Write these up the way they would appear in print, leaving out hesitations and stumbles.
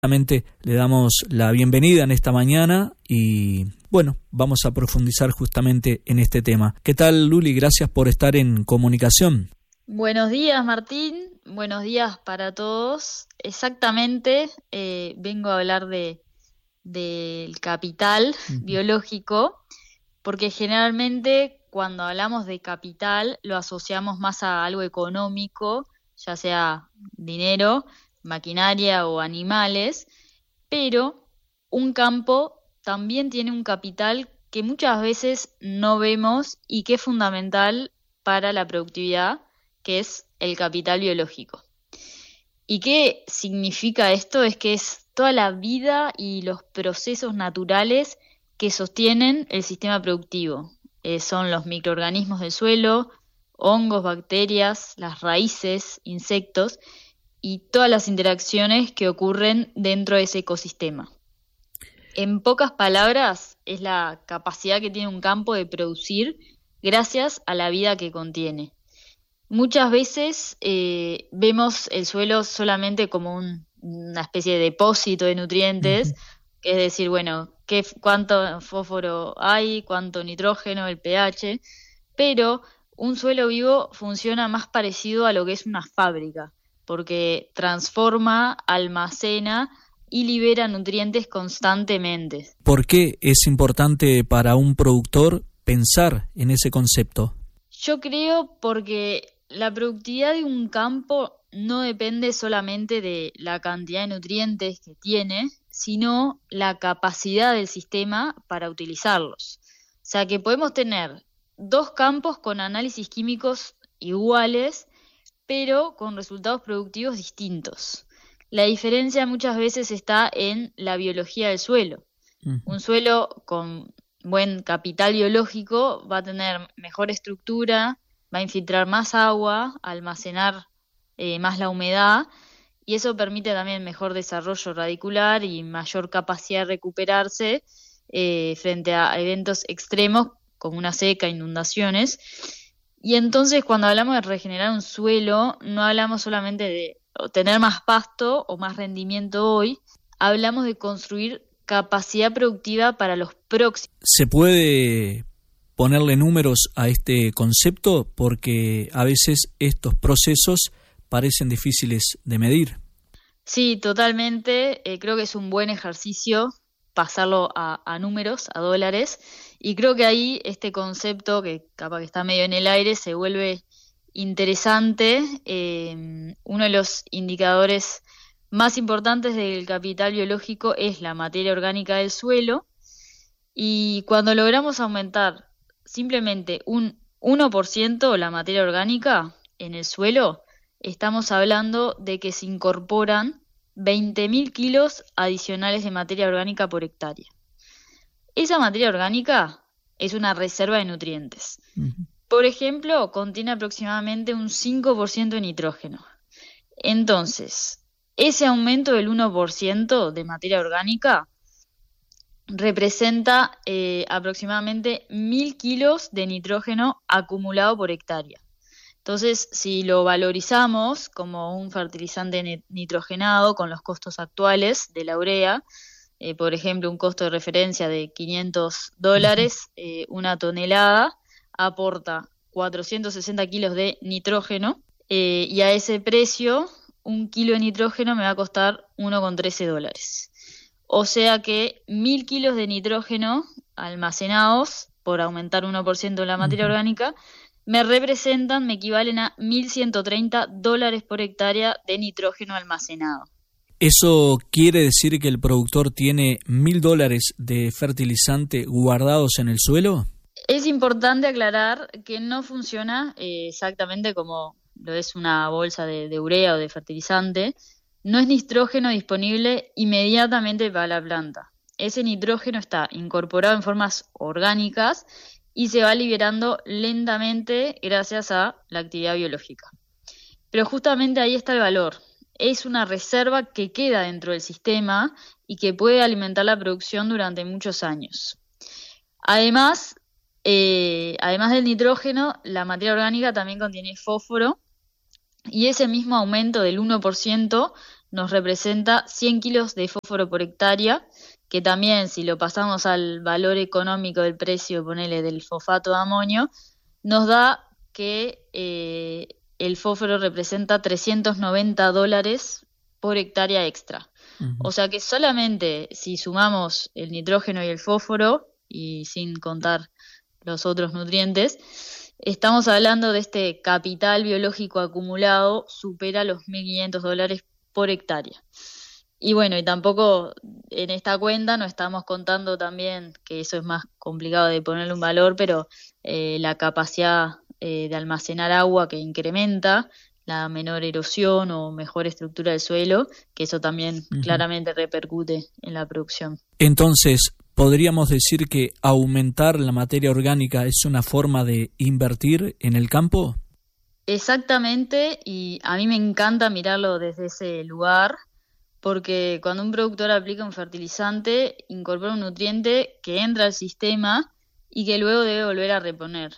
Justamente le damos la bienvenida en esta mañana y bueno, vamos a profundizar justamente en este tema. ¿Qué tal, Luli? Gracias por estar en comunicación. Buenos días, Martín. Buenos días para todos. Exactamente, vengo a hablar del capital biológico, porque generalmente cuando hablamos de capital lo asociamos más a algo económico, ya sea dinero, maquinaria o animales, pero un campo también tiene un capital que muchas veces no vemos y que es fundamental para la productividad, que es el capital biológico. ¿Y qué significa esto? Es que es toda la vida y los procesos naturales que sostienen el sistema productivo. Son los microorganismos del suelo, hongos, bacterias, las raíces, insectos y todas las interacciones que ocurren dentro de ese ecosistema. En pocas palabras, es la capacidad que tiene un campo de producir gracias a la vida que contiene. Muchas veces vemos el suelo solamente como una especie de depósito de nutrientes, es decir, bueno, cuánto fósforo hay, cuánto nitrógeno, el pH, pero un suelo vivo funciona más parecido a lo que es una fábrica, porque transforma, almacena y libera nutrientes constantemente. ¿Por qué es importante para un productor pensar en ese concepto? Yo creo porque la productividad de un campo no depende solamente de la cantidad de nutrientes que tiene, sino la capacidad del sistema para utilizarlos. O sea que podemos tener dos campos con análisis químicos iguales, pero con resultados productivos distintos. La diferencia muchas veces está en la biología del suelo. Un suelo con buen capital biológico va a tener mejor estructura, va a infiltrar más agua, almacenar más la humedad, y eso permite también mejor desarrollo radicular y mayor capacidad de recuperarse frente a eventos extremos como una seca, inundaciones. Y entonces cuando hablamos de regenerar un suelo, no hablamos solamente de tener más pasto o más rendimiento hoy, hablamos de construir capacidad productiva para los próximos. ¿Se puede ponerle números a este concepto? Porque a veces estos procesos parecen difíciles de medir. Sí, totalmente. Creo que es un buen ejercicio pasarlo a números, a dólares, y creo que ahí este concepto, que capaz que está medio en el aire, se vuelve interesante. Uno de los indicadores más importantes del capital biológico es la materia orgánica del suelo, y cuando logramos aumentar simplemente un 1% la materia orgánica en el suelo, estamos hablando de que se incorporan 20.000 kilos adicionales de materia orgánica por hectárea. Esa materia orgánica es una reserva de nutrientes. Por ejemplo, contiene aproximadamente un 5% de nitrógeno. Entonces, ese aumento del 1% de materia orgánica representa aproximadamente 1.000 kilos de nitrógeno acumulado por hectárea. Entonces, si lo valorizamos como un fertilizante nitrogenado con los costos actuales de la urea, por ejemplo, un costo de referencia de $500, una tonelada aporta 460 kilos de nitrógeno, y a ese precio, un kilo de nitrógeno me va a costar $1,13. O sea que 1.000 kilos de nitrógeno almacenados por aumentar 1% de la materia orgánica me equivalen a $1.130 por hectárea de nitrógeno almacenado. ¿Eso quiere decir que el productor tiene $1.000 de fertilizante guardados en el suelo? Es importante aclarar que no funciona exactamente como lo es una bolsa de urea o de fertilizante. No es nitrógeno disponible inmediatamente para la planta. Ese nitrógeno está incorporado en formas orgánicas y se va liberando lentamente gracias a la actividad biológica. Pero justamente ahí está el valor. Es una reserva que queda dentro del sistema y que puede alimentar la producción durante muchos años. Además del nitrógeno, la materia orgánica también contiene fósforo, y ese mismo aumento del 1% nos representa 100 kilos de fósforo por hectárea, que también si lo pasamos al valor económico del precio, ponele, del fosfato de amonio, nos da que el fósforo representa $390 por hectárea extra. Uh-huh. O sea que solamente si sumamos el nitrógeno y el fósforo, y sin contar los otros nutrientes, estamos hablando de este capital biológico acumulado, supera los $1.500 por hectárea. Y bueno, y tampoco en esta cuenta no estamos contando también, que eso es más complicado de ponerle un valor, pero la capacidad de almacenar agua que incrementa, la menor erosión o mejor estructura del suelo, que eso también claramente repercute en la producción. Entonces, ¿podríamos decir que aumentar la materia orgánica es una forma de invertir en el campo? Exactamente, y a mí me encanta mirarlo desde ese lugar, porque cuando un productor aplica un fertilizante, incorpora un nutriente que entra al sistema y que luego debe volver a reponer.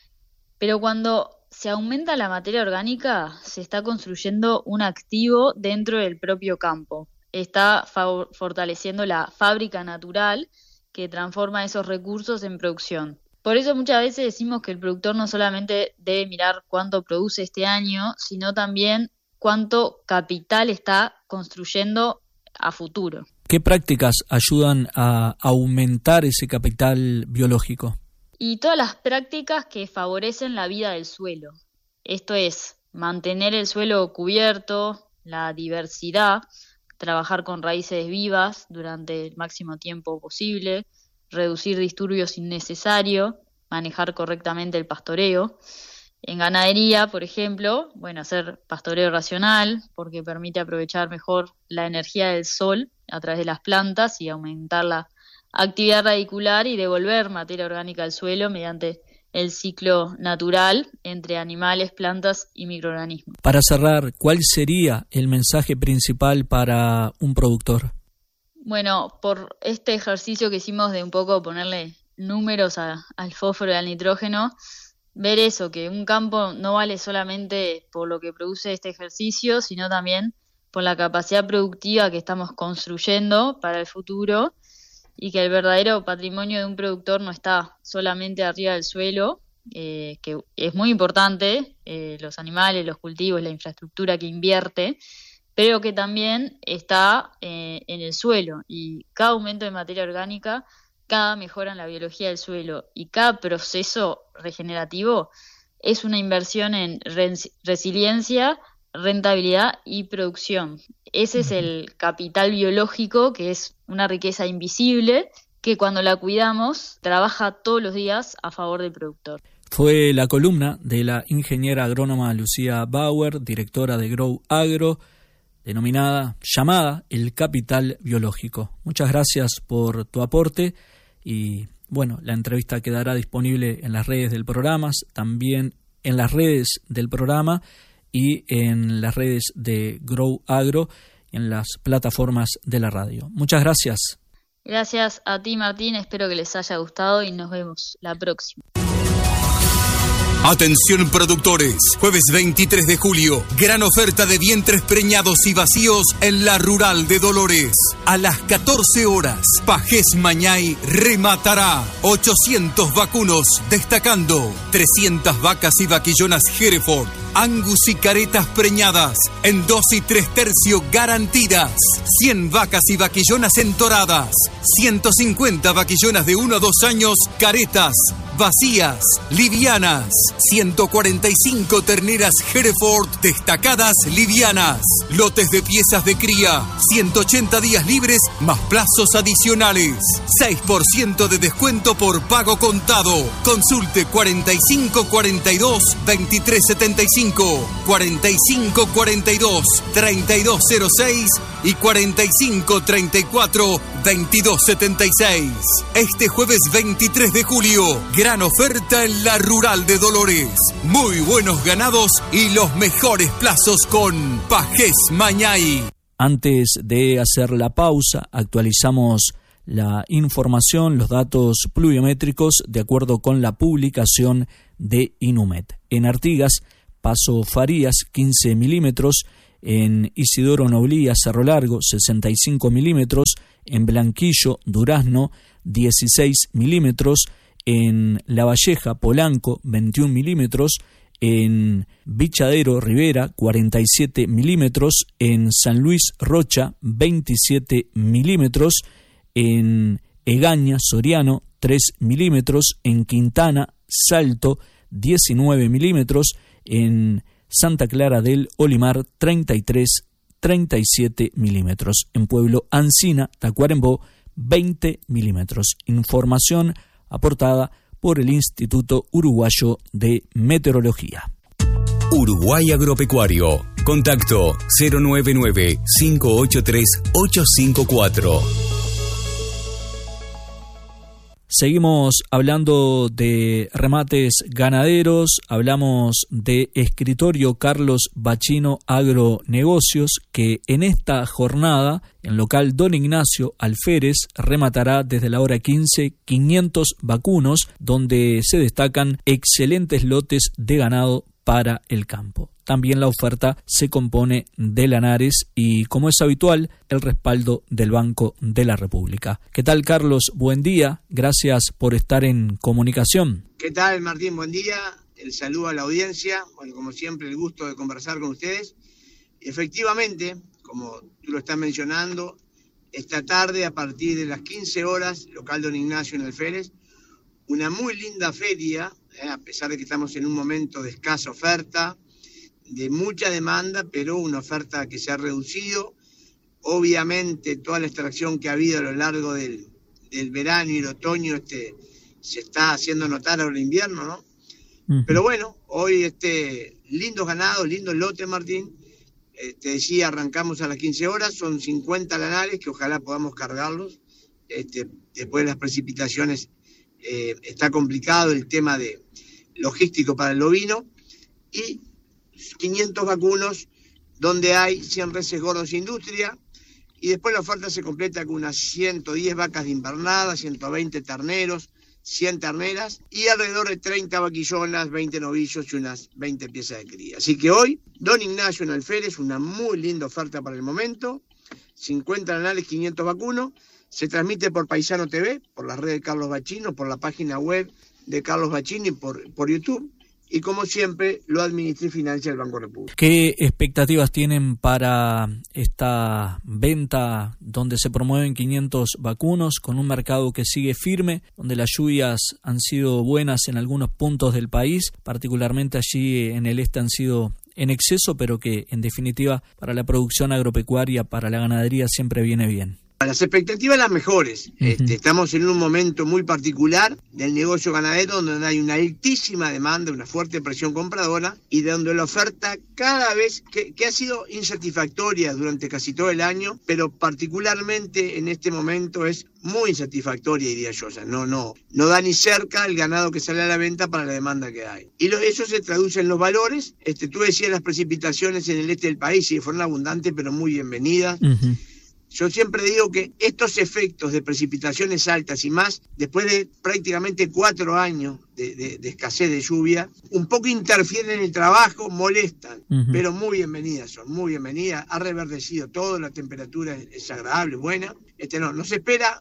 Pero cuando se aumenta la materia orgánica, se está construyendo un activo dentro del propio campo. Está fortaleciendo la fábrica natural que transforma esos recursos en producción. Por eso muchas veces decimos que el productor no solamente debe mirar cuánto produce este año, sino también cuánto capital está construyendo a futuro. ¿Qué prácticas ayudan a aumentar ese capital biológico? Y todas las prácticas que favorecen la vida del suelo. Esto es, mantener el suelo cubierto, la diversidad, trabajar con raíces vivas durante el máximo tiempo posible, reducir disturbios innecesarios, manejar correctamente el pastoreo. En ganadería, por ejemplo, hacer pastoreo racional, porque permite aprovechar mejor la energía del sol a través de las plantas y aumentar la actividad radicular y devolver materia orgánica al suelo mediante el ciclo natural entre animales, plantas y microorganismos. Para cerrar, ¿cuál sería el mensaje principal para un productor? Bueno, por este ejercicio que hicimos de un poco ponerle números al fósforo y al nitrógeno, ver eso, que un campo no vale solamente por lo que produce este ejercicio, sino también por la capacidad productiva que estamos construyendo para el futuro, y que el verdadero patrimonio de un productor no está solamente arriba del suelo, que es muy importante, los animales, los cultivos, la infraestructura que invierte, pero que también está en el suelo, y cada aumento de materia orgánica, cada mejora en la biología del suelo y cada proceso regenerativo es una inversión en resiliencia, rentabilidad y producción. Ese es el capital biológico, que es una riqueza invisible, que cuando la cuidamos trabaja todos los días a favor del productor. Fue la columna de la ingeniera agrónoma Lucía Bauer, directora de Grow Agro, llamada El Capital Biológico. Muchas gracias por tu aporte y la entrevista quedará disponible en las redes del programa, también en las redes del programa y en las redes de Grow Agro, en las plataformas de la radio. Muchas gracias. Gracias a ti, Martín, espero que les haya gustado y nos vemos la próxima. Atención productores, jueves 23 de julio, gran oferta de vientres preñados y vacíos en la Rural de Dolores. A las 14 horas, Pajés Mañay rematará 800 vacunos, destacando 300 vacas y vaquillonas Hereford, Angus y caretas preñadas en 2 3/3 garantidas, 100 vacas y vaquillonas entoradas, 150 vaquillonas de 1 a 2 años caretas, vacías, livianas, 145 terneras Hereford destacadas livianas, lotes de piezas de cría, 180 días libres más plazos adicionales, 6% de descuento por pago contado. Consulte 45 42 23 75, 45 42 32 06 y 45 34 22 76. Este jueves 23 de julio, gran oferta en la Rural de Dolores. Muy buenos ganados y los mejores plazos con Pajés Mañay. Antes de hacer la pausa, actualizamos la información, los datos pluviométricos de acuerdo con la publicación de Inumet. En Artigas, Paso Farías, 15 milímetros. en Isidoro Noblía, Cerro Largo, 65 milímetros, en Blanquillo, Durazno, 16 milímetros, en La Valleja, Polanco, 21 milímetros, en Bichadero, Rivera, 47 milímetros, en San Luis, Rocha, 27 milímetros, en Egaña, Soriano, 3 milímetros, en Quintana, Salto, 19 milímetros, en Santa Clara del Olimar, 37 milímetros, en Pueblo Ancina, Tacuarembó, 20 milímetros. Información aportada por el Instituto Uruguayo de Meteorología. Uruguay Agropecuario. Contacto 099-583-854. Seguimos hablando de remates ganaderos, hablamos de Escritorio Carlos Bachino Agronegocios, que en esta jornada, en local Don Ignacio Alférez, rematará desde la hora 15 500 vacunos, donde se destacan excelentes lotes de ganado para el campo. También la oferta se compone de lanares y, como es habitual, el respaldo del Banco de la República. ¿Qué tal, Carlos? Buen día. Gracias por estar en comunicación. ¿Qué tal, Martín? Buen día. El saludo a la audiencia. Bueno, como siempre, el gusto de conversar con ustedes. Efectivamente, como tú lo estás mencionando, esta tarde, a partir de las 15 horas, local Don Ignacio en Alférez, una muy linda feria, a pesar de que estamos en un momento de escasa oferta, de mucha demanda, pero una oferta que se ha reducido. Obviamente toda la extracción que ha habido a lo largo del verano y el otoño se está haciendo notar ahora el invierno, ¿no? Uh-huh. Pero bueno, hoy lindos ganados, lindos lotes, Martín. Te decía, arrancamos a las 15 horas, son 50 lanares que ojalá podamos cargarlos. Después de las precipitaciones está complicado el tema de logístico para el ovino, y 500 vacunos donde hay 100 reses gordos industria, y después la oferta se completa con unas 110 vacas de invernada, 120 terneros, 100 terneras y alrededor de 30 vaquillonas, 20 novillos y unas 20 piezas de cría. Así que hoy, Don Ignacio en Alférez, una muy linda oferta para el momento, 50 lanares, 500 vacunos, se transmite por Paisano TV, por la red de Carlos Bachino, por la página web de Carlos Bachino y por YouTube. Y como siempre, lo administra y financia el Banco República. ¿Qué expectativas tienen para esta venta donde se promueven 500 vacunos, con un mercado que sigue firme, donde las lluvias han sido buenas en algunos puntos del país, particularmente allí en el este han sido en exceso, pero que en definitiva para la producción agropecuaria, para la ganadería siempre viene bien? Las expectativas las mejores. Estamos en un momento muy particular del negocio ganadero donde hay una altísima demanda, una fuerte presión compradora, y donde la oferta cada vez que ha sido insatisfactoria durante casi todo el año, pero particularmente en este momento es muy insatisfactoria, diría yo. O sea, no da ni cerca el ganado que sale a la venta para la demanda que hay. Y eso se traduce en los valores. Tú decías las precipitaciones en el este del país, sí, fueron abundantes, pero muy bienvenidas. Uh-huh. Yo siempre digo que estos efectos de precipitaciones altas y más, después de prácticamente 4 años de escasez de lluvia, un poco interfieren en el trabajo, molestan, uh-huh, pero muy bienvenidas son, muy bienvenidas. Ha reverdecido todo, la temperatura es agradable, buena. Nos espera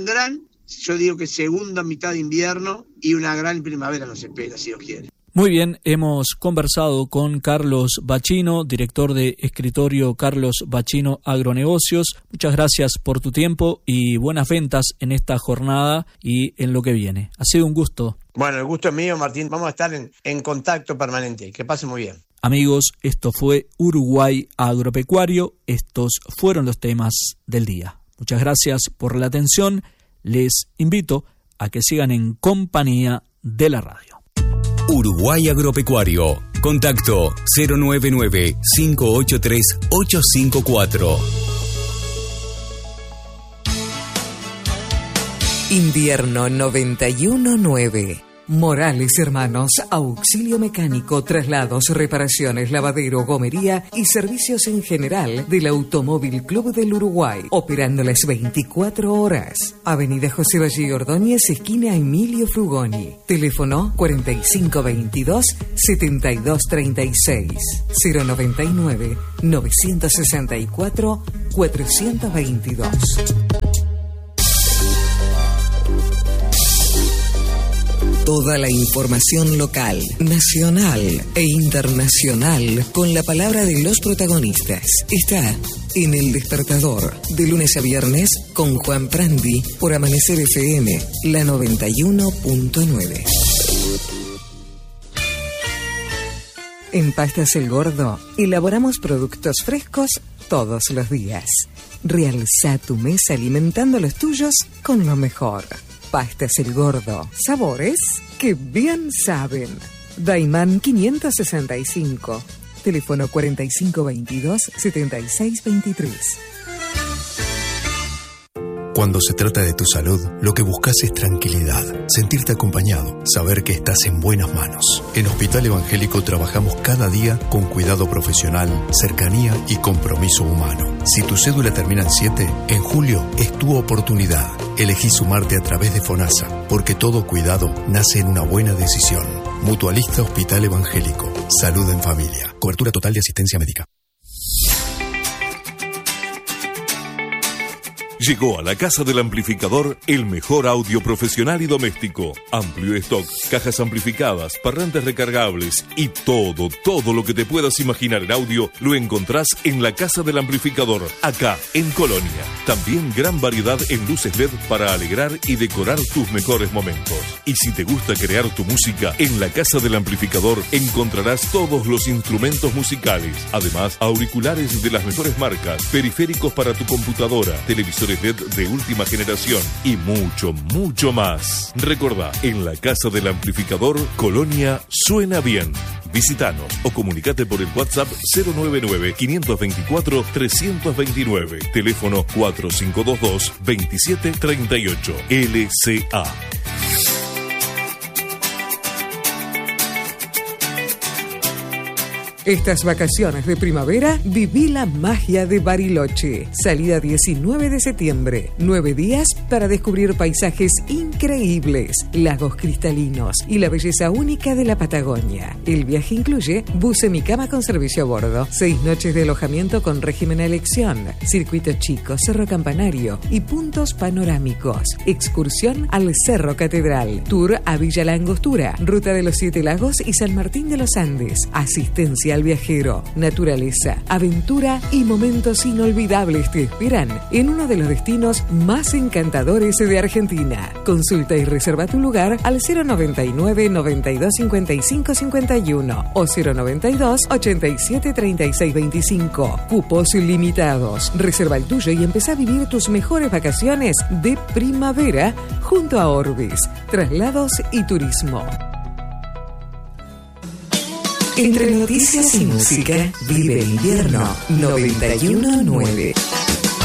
yo digo que segunda mitad de invierno y una gran primavera nos espera, si Dios quiere. Muy bien, hemos conversado con Carlos Bachino, director de Escritorio Carlos Bachino Agronegocios. Muchas gracias por tu tiempo y buenas ventas en esta jornada y en lo que viene. Ha sido un gusto. Bueno, el gusto es mío, Martín. Vamos a estar en contacto permanente. Que pase muy bien. Amigos, esto fue Uruguay Agropecuario. Estos fueron los temas del día. Muchas gracias por la atención. Les invito a que sigan en compañía de la radio. Uruguay Agropecuario. Contacto 099-583-854. Invierno 91.9. Morales Hermanos, auxilio mecánico, traslados, reparaciones, lavadero, gomería y servicios en general del Automóvil Club del Uruguay, operando las 24 horas. Avenida José Valle Ordóñez, esquina Emilio Frugoni. Teléfono 4522-7236. 099-964-422. Toda la información local, nacional e internacional con la palabra de los protagonistas está en El Despertador, de lunes a viernes con Juan Prandi por Amanecer FM, la 91.9. En Pastas El Gordo elaboramos productos frescos todos los días. Realza tu mesa alimentando los tuyos con lo mejor. Pastas El Gordo. Sabores que bien saben. Daimán 565. Teléfono 4522-7623. Cuando se trata de tu salud, lo que buscas es tranquilidad, sentirte acompañado, saber que estás en buenas manos. En Hospital Evangélico trabajamos cada día con cuidado profesional, cercanía y compromiso humano. Si tu cédula termina en 7, en julio es tu oportunidad. Elegí sumarte a través de FONASA, porque todo cuidado nace en una buena decisión. Mutualista Hospital Evangélico. Salud en familia. Cobertura total de asistencia médica. Llegó a la Casa del Amplificador el mejor audio profesional y doméstico. Amplio stock, cajas amplificadas, parlantes recargables y todo lo que te puedas imaginar en audio lo encontrás en la Casa del Amplificador, acá en Colonia. También gran variedad en luces LED para alegrar y decorar tus mejores momentos. Y si te gusta crear tu música, en la Casa del Amplificador encontrarás todos los instrumentos musicales. Además, auriculares de las mejores marcas, periféricos para tu computadora, televisores LED de última generación y mucho más. Recordá, en la Casa del Amplificador, Colonia suena bien. Visítanos o comunicate por el WhatsApp 099-524-329. Teléfono 4522-2738. LCA. Estas vacaciones de primavera, viví la magia de Bariloche. Salida 19 de septiembre. 9 días para descubrir paisajes increíbles, lagos cristalinos y la belleza única de la Patagonia. El viaje incluye bus semicama con servicio a bordo, 6 noches de alojamiento con régimen a elección, circuito chico, cerro campanario y puntos panorámicos. Excursión al Cerro Catedral. Tour a Villa La Angostura, Ruta de los 7 Lagos y San Martín de los Andes. Asistencia al viajero, naturaleza, aventura y momentos inolvidables te esperan en uno de los destinos más encantadores de Argentina. Consulta y reserva tu lugar al 099 92 55 51 o 092 87 36 25. Cupos limitados. Reserva el tuyo y empezá a vivir tus mejores vacaciones de primavera junto a Orbis, traslados y turismo. Entre noticias y música, vive el invierno 91.9.